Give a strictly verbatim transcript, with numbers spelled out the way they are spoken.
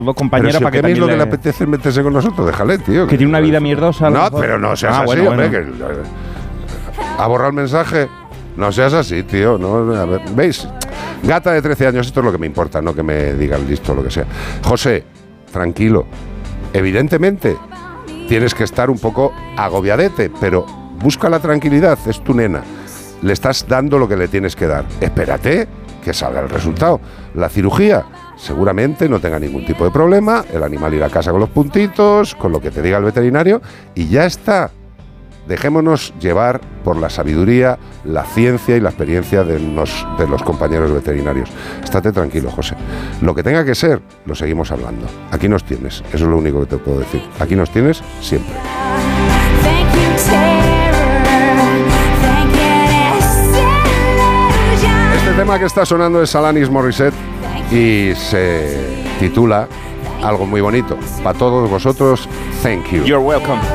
compañera, si para que a mí es lo también que le... le apetece meterse con nosotros, déjale, tío. Que tiene una vida mierdosa. No, mejor. pero no seas ah, así, bueno, hombre. bueno. Que, ¿ha borrado el mensaje? No seas así, tío. No, a ver, ¿veis? Gata de trece años, esto es lo que me importa, no que me digan listo o lo que sea. José, tranquilo. Evidentemente, tienes que estar un poco agobiadete, pero busca la tranquilidad, es tu nena. Le estás dando lo que le tienes que dar. Espérate que salga el resultado. La cirugía seguramente no tenga ningún tipo de problema, el animal irá a casa con los puntitos, con lo que te diga el veterinario, y ya está. Dejémonos llevar por la sabiduría, la ciencia y la experiencia de los, de los compañeros veterinarios. Estate tranquilo, José. Lo que tenga que ser, lo seguimos hablando. Aquí nos tienes, eso es lo único que te puedo decir. Aquí nos tienes siempre. Este tema que está sonando es Alanis Morissette y se titula algo muy bonito. Para todos vosotros, thank you. You're welcome.